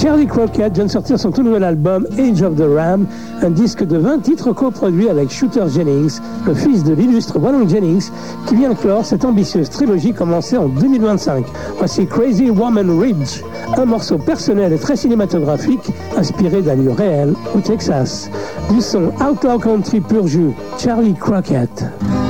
Charlie Crockett vient de sortir son tout nouvel album Age of the Ram, un disque de 20 titres coproduits avec Shooter Jennings, le fils de l'illustre Waylon Jennings, qui vient clore cette ambitieuse trilogie commencée en 2025. Voici Crazy Woman Ridge, un morceau personnel et très cinématographique inspiré d'un lieu réel au Texas. Du son Outlaw Country pur jus, Charlie Crockett.